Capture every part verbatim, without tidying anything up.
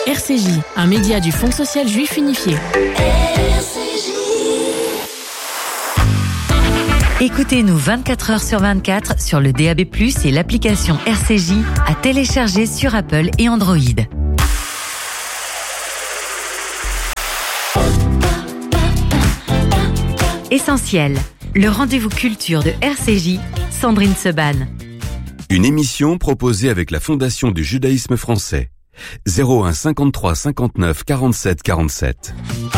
R C J, un média du Fonds social juif unifié. R C J. Écoutez-nous vingt-quatre heures sur vingt-quatre sur le D A B plus, et l'application R C J à télécharger sur Apple et Android. Essentiel, le rendez-vous culture de R C J, Sandrine Seban. Une émission proposée avec la Fondation du judaïsme français. zéro un cinquante-trois cinquante-neuf quarante-sept quarante-sept.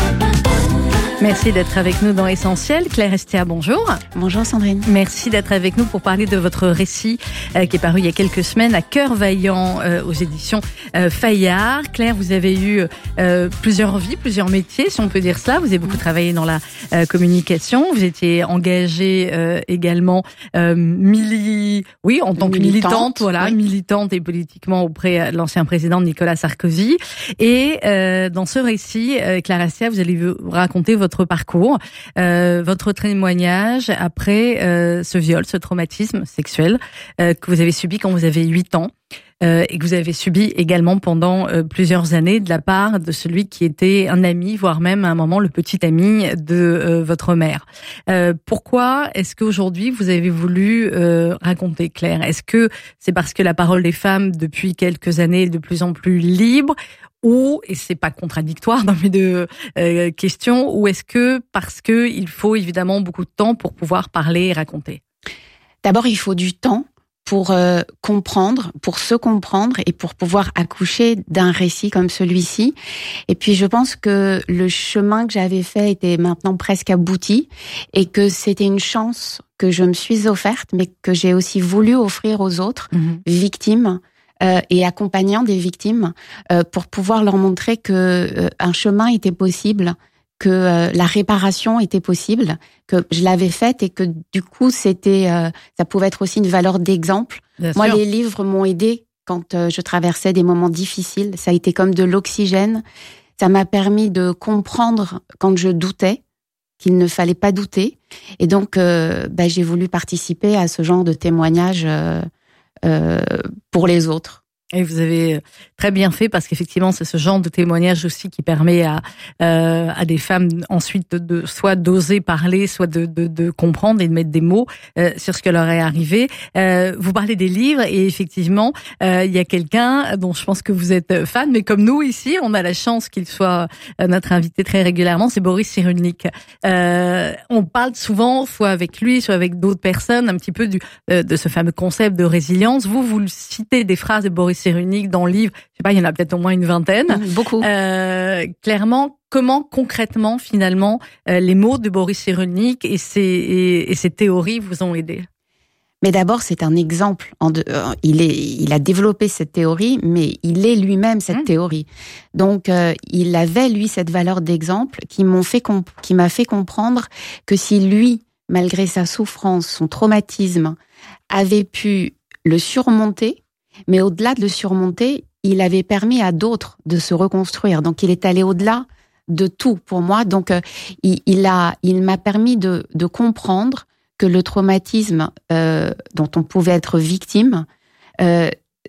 Merci d'être avec nous dans Essentiel. Claire Estia, bonjour. Bonjour Sandrine. Merci d'être avec nous pour parler de votre récit euh, qui est paru il y a quelques semaines à Cœur Vaillant euh, aux éditions euh, Fayard. Claire, vous avez eu euh, plusieurs vies, plusieurs métiers, si on peut dire cela. Vous avez beaucoup travaillé dans la euh, communication. Vous étiez engagée euh, également euh, mili... oui, en tant que militante, militante voilà, oui. militante et politiquement auprès de l'ancien président Nicolas Sarkozy. Et euh, dans ce récit, euh, Claire Estia, vous allez vous raconter votre votre parcours, euh, votre témoignage après euh, ce viol, ce traumatisme sexuel euh, que vous avez subi quand vous avez huit ans euh, et que vous avez subi également pendant euh, plusieurs années de la part de celui qui était un ami, voire même à un moment le petit ami de euh, votre mère. Euh, pourquoi est-ce qu'aujourd'hui vous avez voulu euh, raconter, Claire ? Est-ce que c'est parce que la parole des femmes depuis quelques années est de plus en plus libre ? Ou, et c'est pas contradictoire dans mes deux euh, questions, ou est-ce que parce que il faut évidemment beaucoup de temps pour pouvoir parler et raconter ? D'abord, il faut du temps pour euh, comprendre, pour se comprendre et pour pouvoir accoucher d'un récit comme celui-ci. Et puis, je pense que le chemin que j'avais fait était maintenant presque abouti et que c'était une chance que je me suis offerte, mais que j'ai aussi voulu offrir aux autres mmh. victimes. Euh, et accompagnant des victimes euh, pour pouvoir leur montrer que euh, un chemin était possible, que euh, la réparation était possible, que je l'avais faite et que du coup c'était euh, ça pouvait être aussi une valeur d'exemple. Bien Moi, sûr. Les livres m'ont aidée quand euh, je traversais des moments difficiles. Ça a été comme de l'oxygène. Ça m'a permis de comprendre quand je doutais qu'il ne fallait pas douter. Et donc, euh, bah, j'ai voulu participer à ce genre de témoignage. Euh, Euh, pour les autres. Et vous avez très bien fait parce qu'effectivement c'est ce genre de témoignage aussi qui permet à euh, à des femmes ensuite de, de soit d'oser parler, soit de, de de comprendre et de mettre des mots euh, sur ce que leur est arrivé. Euh, vous parlez des livres et effectivement euh, il y a quelqu'un dont je pense que vous êtes fan, mais comme nous ici, on a la chance qu'il soit notre invité très régulièrement, c'est Boris Cyrulnik. Euh, on parle souvent, soit avec lui, soit avec d'autres personnes, un petit peu du euh, de ce fameux concept de résilience. Vous vous citez des phrases de Boris Cyrulnik dans le livre, je sais pas, il y en a peut-être au moins une vingtaine. Mmh, beaucoup. Euh, clairement, comment concrètement, finalement, euh, les mots de Boris Cyrulnik et ses, et, et ses théories vous ont aidé ? Mais d'abord, c'est un exemple. En de, euh, il, est, il a développé cette théorie, mais il est lui-même cette mmh. théorie. Donc, euh, il avait, lui, cette valeur d'exemple qui, m'ont fait comp- qui m'a fait comprendre que si lui, malgré sa souffrance, son traumatisme, avait pu le surmonter, mais au-delà de le surmonter, il avait permis à d'autres de se reconstruire. Donc, il est allé au-delà de tout pour moi. Donc, euh, il, il, a, il m'a permis de, de comprendre que le traumatisme euh, dont on pouvait être victime euh,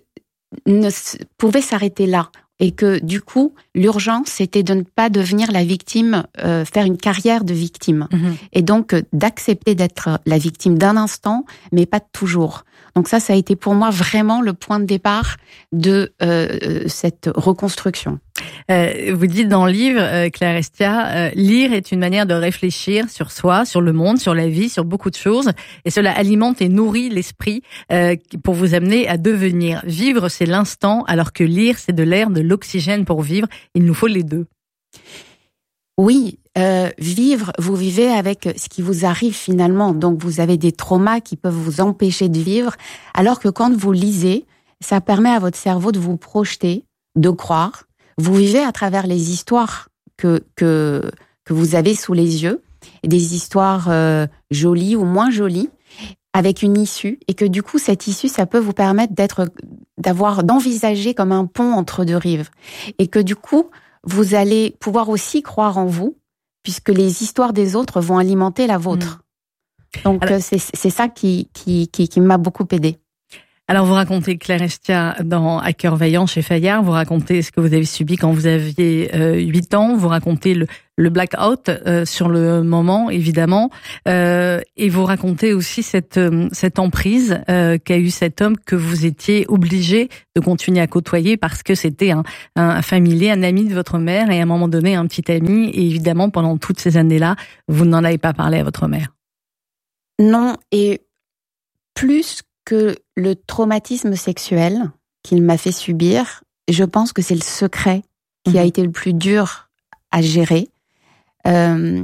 ne s- pouvait s'arrêter là. Et que, du coup, l'urgence, c'était de ne pas devenir la victime, euh, faire une carrière de victime. Mmh. Et donc, euh, d'accepter d'être la victime d'un instant, mais pas de toujours. Donc ça, ça a été pour moi vraiment le point de départ de euh, cette reconstruction. Euh, vous dites dans le livre, euh, Claire Estia, euh, lire est une manière de réfléchir sur soi, sur le monde, sur la vie, sur beaucoup de choses. Et cela alimente et nourrit l'esprit euh, pour vous amener à devenir. Vivre, c'est l'instant, alors que lire, c'est de l'air, de l'oxygène pour vivre. Il nous faut les deux. Oui, euh, vivre, vous vivez avec ce qui vous arrive finalement. Donc, vous avez des traumas qui peuvent vous empêcher de vivre. Alors que quand vous lisez, ça permet à votre cerveau de vous projeter, de croire. Vous vivez à travers les histoires que que que vous avez sous les yeux, des histoires euh, jolies ou moins jolies, avec une issue, et que du coup cette issue, ça peut vous permettre d'être, d'avoir, d'envisager comme un pont entre deux rives, et que du coup vous allez pouvoir aussi croire en vous, puisque les histoires des autres vont alimenter la vôtre. Mmh. Donc Alors, c'est c'est ça qui qui qui qui m'a beaucoup aidée. Alors, vous racontez, Claire Estia, dans À cœur vaillant chez Fayard, vous racontez ce que vous avez subi quand vous aviez euh, huit ans, vous racontez le, le blackout euh, sur le moment, évidemment, euh, et vous racontez aussi cette, euh, cette emprise euh, qu'a eu cet homme que vous étiez obligé de continuer à côtoyer parce que c'était un, un familier, un ami de votre mère, et à un moment donné, un petit ami, et évidemment, pendant toutes ces années-là, vous n'en avez pas parlé à votre mère. Non, et plus que le traumatisme sexuel qu'il m'a fait subir, je pense que c'est le secret qui mmh. a été le plus dur à gérer. Euh,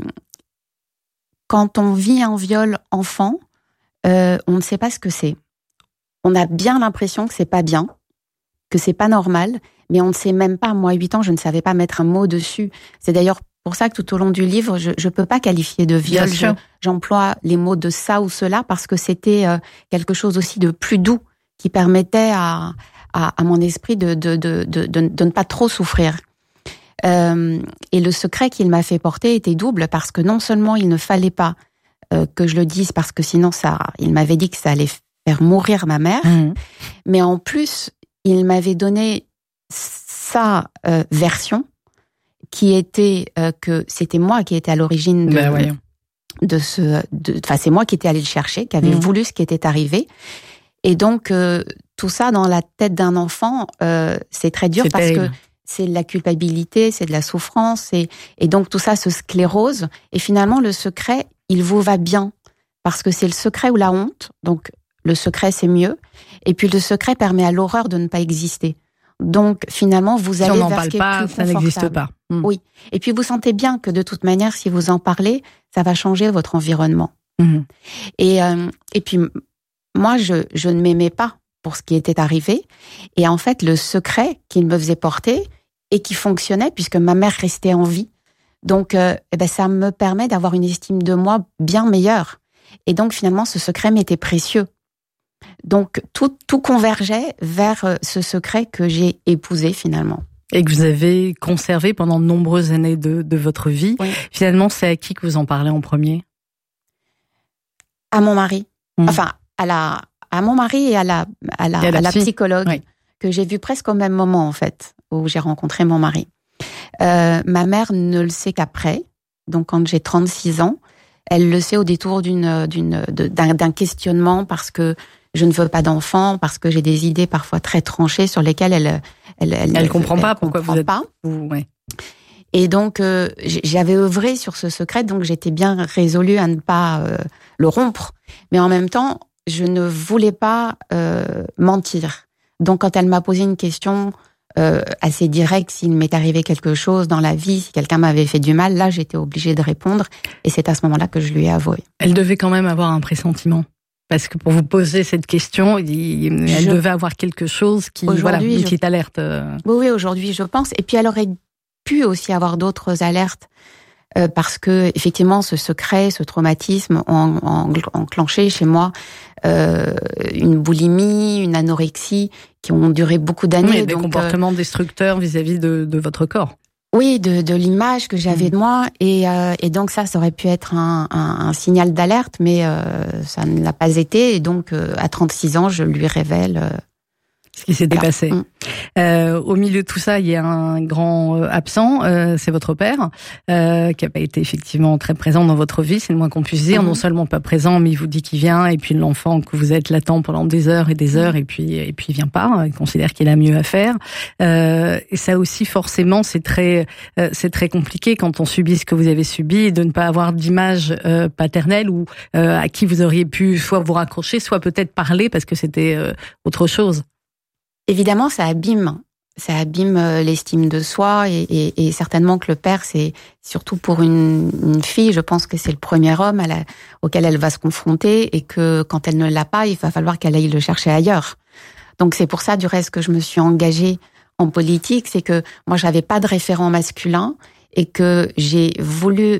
quand on vit un viol enfant, euh, on ne sait pas ce que c'est. On a bien l'impression que c'est pas bien, que c'est pas normal, mais on ne sait même pas. Moi, à huit ans, je ne savais pas mettre un mot dessus. C'est d'ailleurs pour ça que tout au long du livre, je ne peux pas qualifier de viol. Je, j'emploie les mots de ça ou cela parce que c'était euh, quelque chose aussi de plus doux qui permettait à, à, à mon esprit de, de, de, de, de, de ne pas trop souffrir. Euh, et le secret qu'il m'a fait porter était double parce que non seulement il ne fallait pas euh, que je le dise parce que sinon ça, il m'avait dit que ça allait faire mourir ma mère, mmh. mais en plus il m'avait donné sa euh, version qui était euh, que c'était moi qui étais à l'origine de, ben de ce... Enfin, c'est moi qui étais allée le chercher, qui avait mmh. voulu ce qui était arrivé. Et donc, euh, tout ça dans la tête d'un enfant, euh, c'est très dur c'est parce terrible. que c'est de la culpabilité, c'est de la souffrance, et, et donc tout ça se sclérose. Et finalement, le secret, il vous va bien, parce que c'est le secret ou la honte. Donc, le secret, c'est mieux. Et puis, le secret permet à l'horreur de ne pas exister. Donc, finalement, vous si allez on vers ce qui est pas, plus ça n'existe pas. Mmh. Oui. Et puis, vous sentez bien que, de toute manière, si vous en parlez, ça va changer votre environnement. Mmh. Et, euh, et puis, moi, je, je ne m'aimais pas pour ce qui était arrivé. Et en fait, le secret qu'il me faisait porter et qui fonctionnait, puisque ma mère restait en vie. Donc, euh, eh ben, ça me permet d'avoir une estime de moi bien meilleure. Et donc, finalement, ce secret m'était précieux. Donc, tout, tout convergeait vers ce secret que j'ai épousé, finalement. Et que vous avez conservé pendant de nombreuses années de, de votre vie. Oui. Finalement, c'est à qui que vous en parlez en premier ? À mon mari. Mmh. Enfin, à, la, à mon mari et à la, à la, à la, à la psychologue, oui. que j'ai vue presque au même moment, en fait, où j'ai rencontré mon mari. Euh, ma mère ne le sait qu'après, donc quand j'ai trente-six ans. Elle le sait au détour d'une, d'une, de, d'un, d'un questionnement parce que je ne veux pas d'enfant, parce que j'ai des idées parfois très tranchées sur lesquelles elle elle elle, elle comprend elle, pas elle pourquoi comprend vous êtes pas. Vous, ouais. Et donc euh, j'avais œuvré sur ce secret, donc j'étais bien résolue à ne pas euh, le rompre, mais en même temps je ne voulais pas euh, mentir. Donc quand elle m'a posé une question euh, assez directe, s'il m'est arrivé quelque chose dans la vie, si quelqu'un m'avait fait du mal, là j'étais obligée de répondre, et c'est à ce moment-là que je lui ai avoué. Elle devait quand même avoir un pressentiment. Parce que pour vous poser cette question, elle je... devait avoir quelque chose qui, voilà, une je... petite alerte. Oui, oui, aujourd'hui, je pense. Et puis, elle aurait pu aussi avoir d'autres alertes, euh, parce que, effectivement, ce secret, ce traumatisme ont, ont enclenché chez moi euh, une boulimie, une anorexie, qui ont duré beaucoup d'années. Oui, des donc, comportements euh... destructeurs vis-à-vis de, de votre corps. Oui, de, de l'image que j'avais mmh. de moi, et, euh, et donc ça, ça aurait pu être un, un, un signal d'alerte, mais euh, ça ne l'a pas été, et donc euh, à trente-six ans, je lui révèle euh, ce qui s'était voilà. passé. Mmh. Euh, au milieu de tout ça, il y a un grand euh, absent, euh, c'est votre père, euh, qui n'a pas été effectivement très présent dans votre vie, c'est le moins qu'on puisse dire. Mmh. Non seulement pas présent, mais il vous dit qu'il vient, et puis l'enfant que vous êtes l'attend pendant des heures et des heures, mmh. et puis et puis il vient pas. Il considère qu'il a mieux à faire. Euh, et ça aussi, forcément, c'est très euh, c'est très compliqué quand on subit ce que vous avez subi, de ne pas avoir d'image euh, paternelle ou euh, à qui vous auriez pu soit vous raccrocher, soit peut-être parler parce que c'était euh, autre chose. Évidemment, ça abîme, ça abîme l'estime de soi, et, et, et certainement que le père, c'est surtout pour une, une fille, je pense que c'est le premier homme à la, auquel elle va se confronter, et que quand elle ne l'a pas, il va falloir qu'elle aille le chercher ailleurs. Donc c'est pour ça, du reste, que je me suis engagée en politique, c'est que moi, j'avais pas de référent masculin, et que j'ai voulu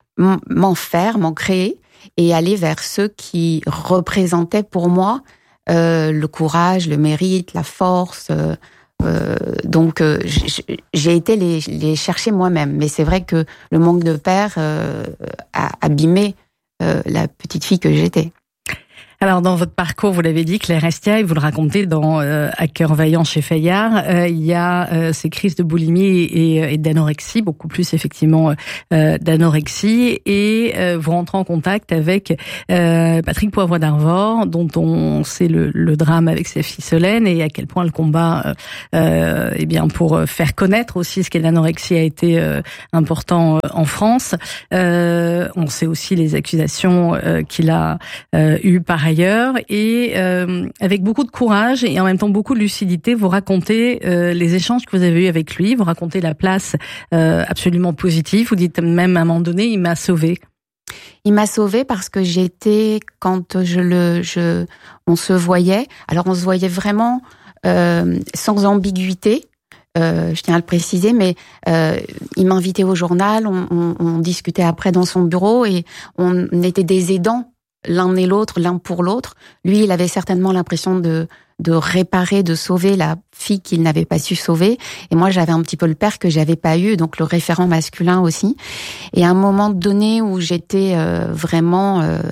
m'en faire, m'en créer, et aller vers ceux qui représentaient pour moi Euh, le courage, le mérite, la force. Euh, euh, donc, euh, j'ai été les, les chercher moi-même. Mais c'est vrai que le manque de père euh, a abîmé euh, la petite fille que j'étais. Alors, dans votre parcours, vous l'avez dit, Claire Estia, et vous le racontez dans euh, À cœur vaillant chez Fayard, euh, il y a euh, ces crises de boulimie et, et d'anorexie, beaucoup plus effectivement euh, d'anorexie, et euh, vous rentrez en contact avec euh, Patrick Poivre d'Arvor, dont on sait le, le drame avec sa fille Solène, et à quel point le combat, euh, eh bien, pour faire connaître aussi ce qu'est l'anorexie a été euh, important euh, en France. Euh, on sait aussi les accusations euh, qu'il a euh, eues par ailleurs, et euh, avec beaucoup de courage et en même temps beaucoup de lucidité, vous racontez euh, les échanges que vous avez eus avec lui, vous racontez la place euh, absolument positive, vous dites même à un moment donné, il m'a sauvée. Il m'a sauvée parce que j'étais, quand je le, je, on se voyait, alors on se voyait vraiment euh, sans ambiguïté, euh, je tiens à le préciser, mais euh, il m'invitait au journal, on, on, on discutait après dans son bureau et on était des aidants l'un et l'autre, l'un pour l'autre. Lui, il avait certainement l'impression de, de réparer, de sauver la fille qu'il n'avait pas su sauver. Et moi, j'avais un petit peu le père que j'avais pas eu, donc le référent masculin aussi. Et à un moment donné où j'étais euh, vraiment euh,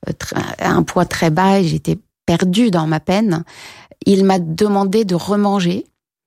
à un poids très bas et j'étais perdue dans ma peine, il m'a demandé de remanger.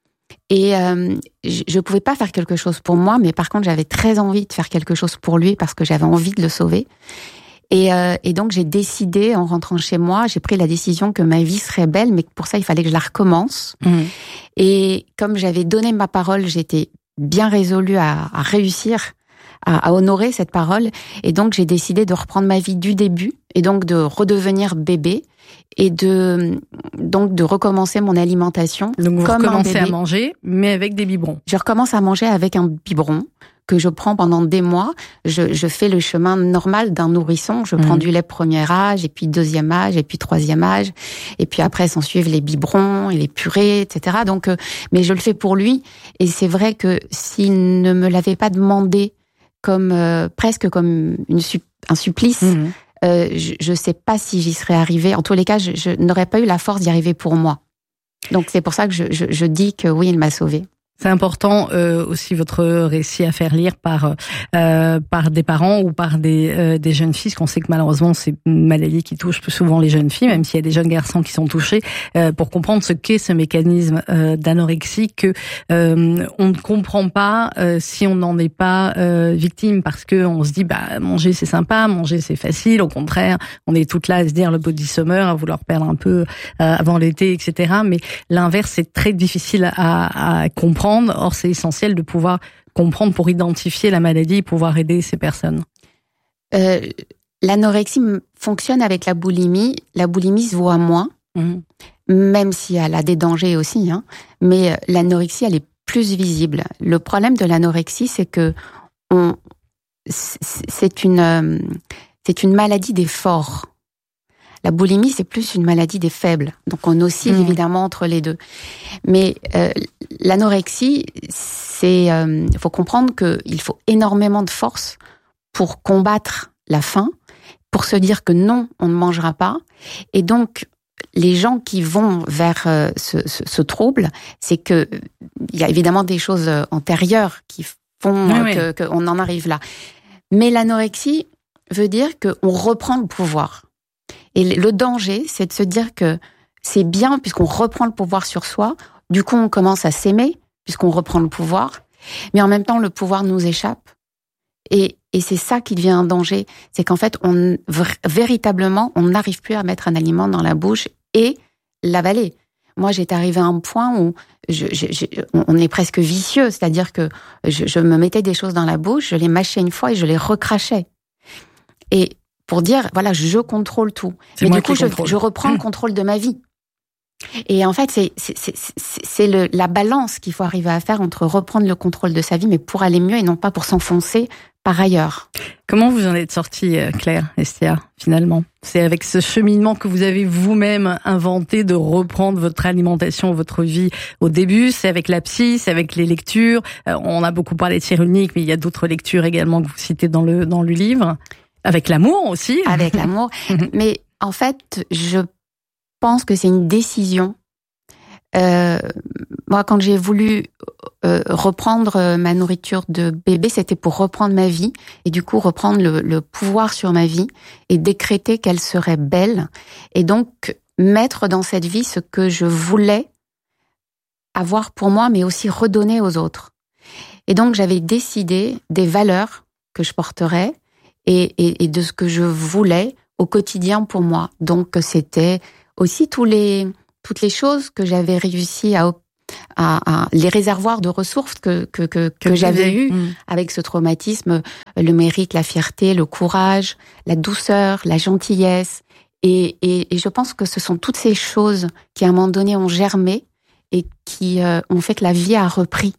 Et euh, je pouvais pas faire quelque chose pour moi, mais par contre, j'avais très envie de faire quelque chose pour lui parce que j'avais envie de le sauver. Et, euh, et donc, j'ai décidé, en rentrant chez moi, j'ai pris la décision que ma vie serait belle, mais que pour ça, il fallait que je la recommence. Mmh. Et comme j'avais donné ma parole, j'étais bien résolue à, à réussir, à, à honorer cette parole. Et donc, j'ai décidé de reprendre ma vie du début, et donc de redevenir bébé, et de donc de recommencer mon alimentation. Donc, vous comme recommencez à manger, mais avec des biberons. Je recommence à manger avec un biberon que je prends pendant des mois. Je, je fais le chemin normal d'un nourrisson. Je mmh. prends du lait premier âge, et puis deuxième âge, et puis troisième âge. Et puis après, s'en suivent les biberons et les purées, et cetera. Donc, euh, mais je le fais pour lui. Et c'est vrai que s'il ne me l'avait pas demandé comme, euh, presque comme une, un supplice, mmh. euh, je ne sais pas si j'y serais arrivée. En tous les cas, je, je n'aurais pas eu la force d'y arriver pour moi. Donc, c'est pour ça que je, je, je dis que oui, il m'a sauvée. C'est important euh, aussi votre récit à faire lire par euh, par des parents ou par des euh, des jeunes filles, parce qu'on sait que malheureusement c'est une maladie qui touche plus souvent les jeunes filles, même s'il y a des jeunes garçons qui sont touchés, euh, pour comprendre ce qu'est ce mécanisme euh, d'anorexie que euh, on ne comprend pas euh, si on n'en est pas euh, victime, parce que on se dit bah manger c'est sympa, manger c'est facile, au contraire on est toutes là à se dire le body summer, à vouloir perdre un peu euh, avant l'été, et cetera. Mais l'inverse c'est très difficile à, à comprendre. Or, c'est essentiel de pouvoir comprendre pour identifier la maladie et pouvoir aider ces personnes. Euh, l'anorexie fonctionne avec la boulimie. La boulimie se voit moins, mmh. même si elle a des dangers aussi. Hein. Mais l'anorexie, elle est plus visible. Le problème de l'anorexie, c'est que on, c'est une, c'est une maladie des forts. La boulimie, c'est plus une maladie des faibles. Donc, on oscille mmh. évidemment entre les deux. Mais euh, l'anorexie, c'est, euh, faut comprendre qu'il faut énormément de force pour combattre la faim, pour se dire que non, on ne mangera pas. Et donc, les gens qui vont vers euh, ce, ce, ce trouble, c'est que il y a évidemment des choses antérieures qui font oui, que, oui. que on en arrive là. Mais l'anorexie veut dire qu'on reprend le pouvoir. Et le danger, c'est de se dire que c'est bien puisqu'on reprend le pouvoir sur soi. Du coup, on commence à s'aimer puisqu'on reprend le pouvoir. Mais en même temps, le pouvoir nous échappe. Et, et c'est ça qui devient un danger. C'est qu'en fait, on, véritablement, on n'arrive plus à mettre un aliment dans la bouche et l'avaler. Moi, j'étais arrivée à un point où je, je, je, on est presque vicieux. C'est-à-dire que je, je me mettais des choses dans la bouche, je les mâchais une fois et je les recrachais. Et pour dire, voilà, je contrôle tout. C'est mais du coup, je, je reprends mmh. le contrôle de ma vie. Et en fait, c'est, c'est, c'est, c'est le, la balance qu'il faut arriver à faire entre reprendre le contrôle de sa vie, mais pour aller mieux et non pas pour s'enfoncer par ailleurs. Comment vous en êtes sortie, Claire Estia, finalement ? C'est avec ce cheminement que vous avez vous-même inventé de reprendre votre alimentation, votre vie au début. C'est avec la psy, c'est avec les lectures. On a beaucoup parlé de Cyrulnik, mais il y a d'autres lectures également que vous citez dans le, dans le livre. Avec l'amour aussi. Avec l'amour. Mais en fait, je pense que c'est une décision. Euh, moi, quand j'ai voulu euh, reprendre ma nourriture de bébé, c'était pour reprendre ma vie et du coup reprendre le, le pouvoir sur ma vie et décréter qu'elle serait belle et donc mettre dans cette vie ce que je voulais avoir pour moi, mais aussi redonner aux autres. Et donc, j'avais décidé des valeurs que je porterais et, et, et de ce que je voulais au quotidien pour moi. Donc, c'était aussi tous les, toutes les choses que j'avais réussi à, à, à les réservoirs de ressources que, que, que, que, que j'avais eues mmh. avec ce traumatisme, le mérite, la fierté, le courage, la douceur, la gentillesse. Et, et, et je pense que ce sont toutes ces choses qui, à un moment donné, ont germé et qui euh, ont fait que la vie a repris.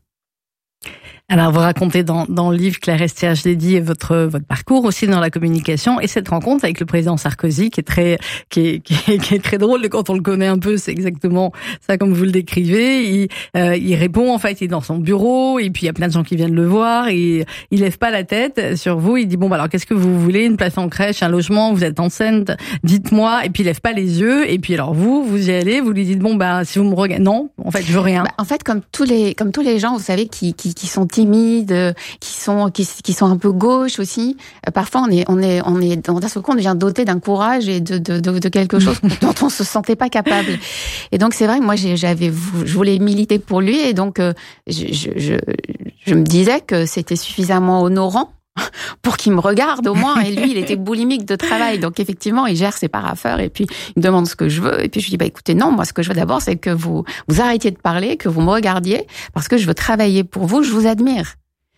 Alors, vous racontez dans, dans le livre, Claire Estia, je l'ai dit, votre, votre parcours aussi dans la communication et cette rencontre avec le président Sarkozy qui est très, qui est, qui est, qui est très drôle. Et quand on le connaît un peu, c'est exactement ça comme vous le décrivez. Il, euh, il répond, en fait, il est dans son bureau et puis il y a plein de gens qui viennent le voir et il lève pas la tête sur vous. Il dit, bon, bah, alors, qu'est-ce que vous voulez? Une place en crèche, un logement, vous êtes enceinte, dites-moi. Et puis il lève pas les yeux. Et puis alors vous, vous y allez, vous lui dites, bon, bah, si vous me regardez, non, en fait, je veux rien. Bah, en fait, comme tous les, comme tous les gens, vous savez, qui, qui, qui sont timides, qui sont qui, qui sont un peu gauches aussi. Parfois, on est on est on est dans un seul coup, on devient doté d'un courage et de de de, de quelque chose dont on se sentait pas capable. Et donc c'est vrai que moi j'avais je voulais militer pour lui et donc je je je, je me disais que c'était suffisamment honorant pour qu'il me regarde au moins. Et lui, il était boulimique de travail. Donc, effectivement, il gère ses parapheurs et puis il me demande ce que je veux. Et puis, je lui dis, bah, écoutez, non, moi, ce que je veux d'abord, c'est que vous, vous arrêtiez de parler, que vous me regardiez parce que je veux travailler pour vous, je vous admire.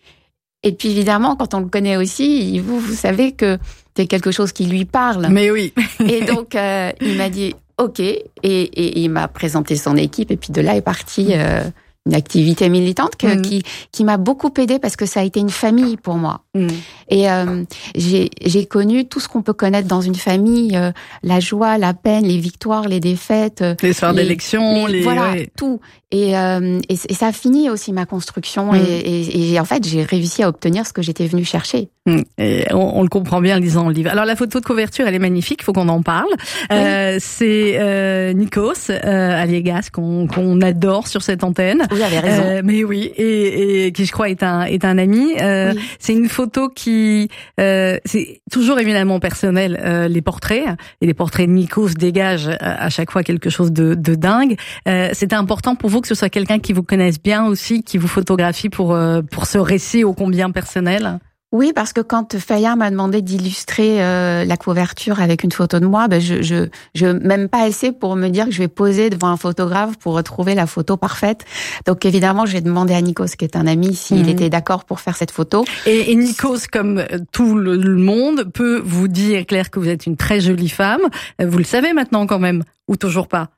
Et puis, évidemment, quand on le connaît aussi, vous, vous savez que c'est quelque chose qui lui parle. Mais oui. Et donc, euh, il m'a dit, OK. Et, et, et il m'a présenté son équipe. Et puis, de là est partie, euh, une activité militante que, mmh. qui, qui m'a beaucoup aidée parce que ça a été une famille pour moi. Mmh. Et euh, j'ai, j'ai connu tout ce qu'on peut connaître dans une famille, euh, la joie, la peine, les victoires, les défaites. Les soirs d'élection, les... Voilà, ouais. tout. Et, euh, et, et ça a fini aussi ma construction. Mmh. Et, et, et en fait, j'ai réussi à obtenir ce que j'étais venue chercher. Mmh. Et on, on le comprend bien en lisant le livre. Alors, la photo de couverture, elle est magnifique, il faut qu'on en parle. Oui. Euh, c'est euh, Nikos euh, Aliagas qu'on, qu'on adore sur cette antenne. Vous avez raison. Euh, mais oui, et, et qui je crois est un, est un ami. Euh, oui. C'est une photo qui... Euh, c'est toujours évidemment personnel, euh, les portraits. Et les portraits de Nikos dégagent à, à chaque fois quelque chose de, de dingue. Euh, c'était important pour vous que ce soit quelqu'un qui vous connaisse bien aussi, qui vous photographie pour, euh, pour ce récit ô combien personnel? Oui, parce que quand Fayard m'a demandé d'illustrer euh, la couverture avec une photo de moi, ben je, je, je même pas assez pour me dire que je vais poser devant un photographe pour retrouver la photo parfaite. Donc évidemment, j'ai demandé à Nikos, qui est un ami, s'il mmh. était d'accord pour faire cette photo. Et, et Nikos, comme tout le, le monde, peut vous dire, Claire, que vous êtes une très jolie femme. Vous le savez maintenant quand même, ou toujours pas?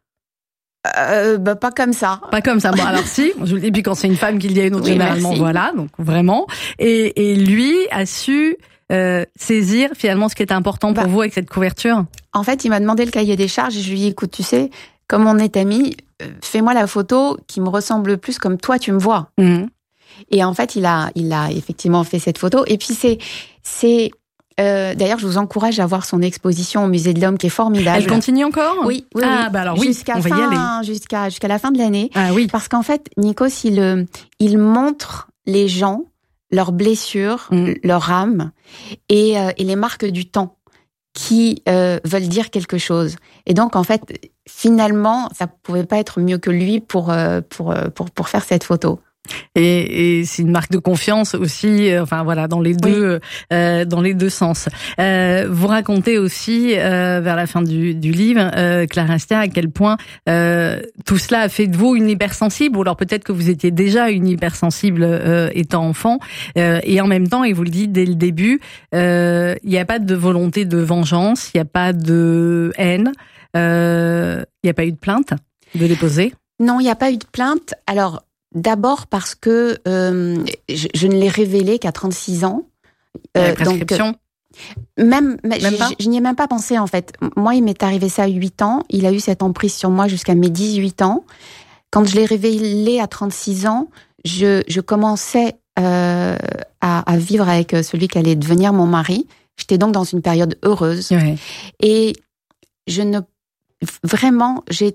Euh, bah, pas comme ça. Pas comme ça. Bon, alors si, je vous le dis, puis quand c'est une femme qu'il y a une autre, oui, généralement, merci. Voilà, donc vraiment. Et, et lui a su euh, saisir finalement ce qui était important pour bah, vous avec cette couverture. En fait, il m'a demandé le cahier des charges et je lui ai dit, écoute, tu sais, comme on est amis, fais-moi la photo qui me ressemble le plus comme toi tu me vois. Mmh. Et en fait, il a, il a effectivement fait cette photo. Et puis c'est, c'est. Euh, d'ailleurs, je vous encourage à voir son exposition au Musée de l'Homme qui est formidable. Elle continue encore ? Oui, oui. Ah, oui. bah alors oui, jusqu'à on va fin, y aller. Jusqu'à, jusqu'à la fin de l'année. Ah oui. Parce qu'en fait, Nikos, il, il montre les gens, leurs blessures, mm. leur âme et, euh, et les marques du temps qui euh, veulent dire quelque chose. Et donc, en fait, finalement, ça pouvait pas être mieux que lui pour, euh, pour, pour, pour faire cette photo. Et, et c'est une marque de confiance aussi, euh, enfin voilà, dans les deux, oui. euh, dans les deux sens. Euh, vous racontez aussi euh, vers la fin du, du livre, euh, Claire Estia, à quel point euh, tout cela a fait de vous une hypersensible, ou alors peut-être que vous étiez déjà une hypersensible euh, étant enfant, euh, et en même temps, et vous le dites dès le début, il euh, n'y a pas de volonté de vengeance, il n'y a pas de haine, il euh, n'y a pas eu de plainte de déposer. Non, il n'y a pas eu de plainte. Alors. D'abord parce que euh, je, je ne l'ai révélé qu'à trente-six ans. Euh, la prescription. Donc, même, même pas je, je n'y ai même pas pensé en fait. Moi, il m'est arrivé ça à huit ans. Il a eu cette emprise sur moi jusqu'à mes dix-huit ans. Quand je l'ai révélé à trente-six ans, je, je commençais euh, à, à vivre avec celui qui allait devenir mon mari. J'étais donc dans une période heureuse. Ouais. Et je ne... Vraiment, j'ai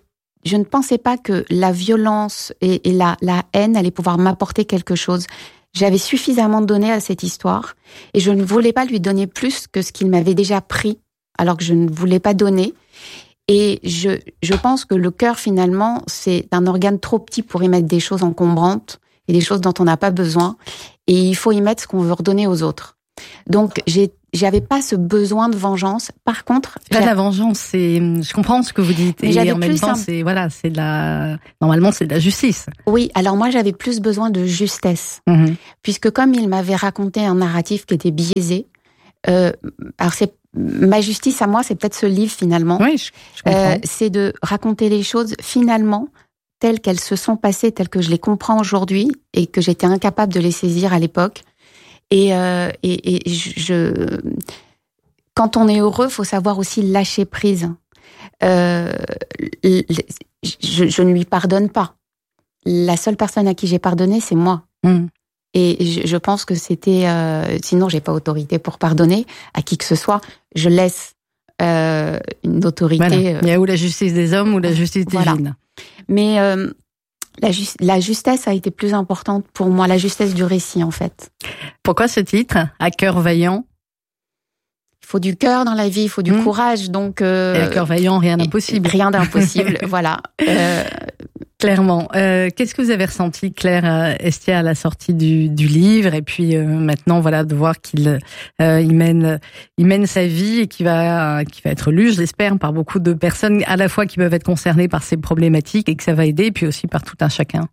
je ne pensais pas que la violence et, et la, la haine allaient pouvoir m'apporter quelque chose. J'avais suffisamment donné à cette histoire et je ne voulais pas lui donner plus que ce qu'il m'avait déjà pris, alors que je ne voulais pas donner. Et je, je pense que le cœur, finalement, c'est un organe trop petit pour y mettre des choses encombrantes et des choses dont on n'a pas besoin. Et il faut y mettre ce qu'on veut redonner aux autres. Donc, j'ai, j'avais pas ce besoin de vengeance. Par contre, là, la vengeance, c'est, je comprends ce que vous dites. Et en même temps, un... c'est, voilà, c'est de la, normalement, c'est de la justice. Oui. Alors moi, j'avais plus besoin de justesse. Mmh. Puisque comme il m'avait raconté un narratif qui était biaisé, euh, alors c'est, ma justice à moi, c'est peut-être ce livre finalement. Oui, je, je comprends. Euh, c'est de raconter les choses finalement telles qu'elles se sont passées, telles que je les comprends aujourd'hui et que j'étais incapable de les saisir à l'époque. Et, euh, et, et je, quand on est heureux, faut savoir aussi lâcher prise. Euh, je, je ne lui pardonne pas. La seule personne à qui j'ai pardonné, c'est moi. Mmh. Et je, je pense que c'était, euh, sinon j'ai pas autorité pour pardonner à qui que ce soit. Je laisse euh, une autorité. Voilà. Il y a ou la justice des hommes ou la justice divine. Voilà. Mais euh, La, ju- la justesse a été plus importante pour moi, la justesse du récit en fait. Pourquoi ce titre, À cœur vaillant? Il faut du cœur dans la vie, il faut du mmh. courage. Donc, euh, et à cœur vaillant, rien d'impossible. Rien d'impossible, voilà. Euh, Clairement. Euh, qu'est-ce que vous avez ressenti, Claire Estia, à la sortie du, du livre, et puis euh, maintenant, voilà, de voir qu'il euh, il mène, il mène sa vie et qui va, qui va être lu, je l'espère, par beaucoup de personnes, à la fois qui peuvent être concernées par ces problématiques et que ça va aider, et puis aussi par tout un chacun.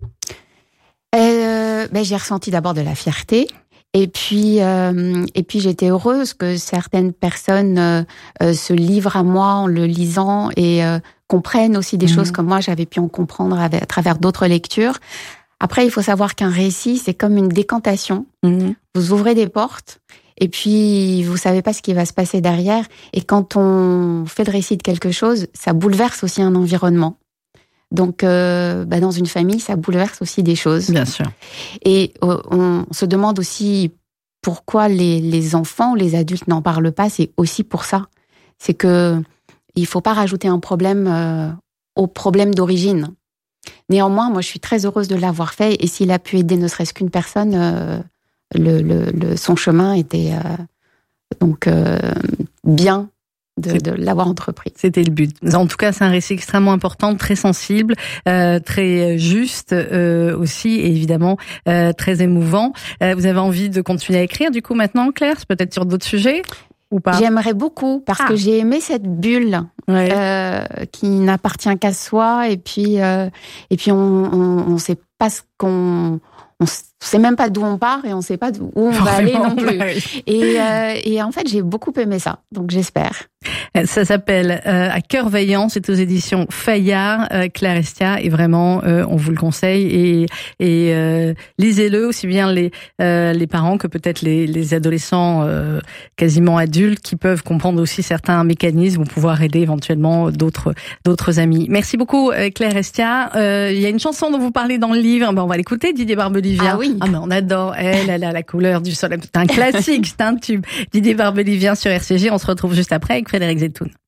Euh, ben, j'ai ressenti d'abord de la fierté. Et puis, euh, et puis j'étais heureuse que certaines personnes euh, euh, se livrent à moi en le lisant et euh, comprennent aussi des mmh. choses comme moi j'avais pu en comprendre à, à travers d'autres lectures. Après, il faut savoir qu'un récit, c'est comme une décantation. Mmh. Vous ouvrez des portes et puis vous savez pas ce qui va se passer derrière. Et quand on fait le récit de quelque chose, ça bouleverse aussi un environnement. Donc, euh, bah dans une famille, ça bouleverse aussi des choses. Bien sûr. Et euh, on se demande aussi pourquoi les, les enfants ou les adultes n'en parlent pas. C'est aussi pour ça. C'est que il faut pas rajouter un problème euh, au problème d'origine. Néanmoins, moi, je suis très heureuse de l'avoir fait. Et s'il a pu aider ne serait-ce qu'une personne, euh, le, le, le, son chemin était euh, donc euh, bien. De, de l'avoir entrepris. C'était le but. En tout cas, c'est un récit extrêmement important, très sensible, euh, très juste euh, aussi, et évidemment euh, très émouvant. Euh, vous avez envie de continuer à écrire, du coup, maintenant, Claire, peut-être sur d'autres sujets ou pas? J'aimerais beaucoup, parce ah. que j'ai aimé cette bulle ouais. euh, qui n'appartient qu'à soi, et puis euh, et puis on on, on sait pas ce qu'on on sait même pas d'où on part et on sait pas où on Vraiment, va aller non plus. Ouais. Et, euh, et en fait, j'ai beaucoup aimé ça, donc j'espère. Ça s'appelle euh, À cœur vaillant, c'est aux éditions Fayard, euh, Claire Estia, et vraiment, euh, on vous le conseille. Et, et euh, lisez-le, aussi bien les euh, les parents que peut-être les, les adolescents euh, quasiment adultes qui peuvent comprendre aussi certains mécanismes ou pouvoir aider éventuellement d'autres d'autres amis. Merci beaucoup, euh, Claire Estia. Euh, il y a une chanson dont vous parlez dans le livre, ben on va l'écouter, Didier Barbelivien. Ah oui. Ah mais on adore. Elle, elle a la couleur du soleil. C'est un classique, c'est un tube. Didier Barbelivien sur R C G. On se retrouve juste après avec Frédéric Zetoun.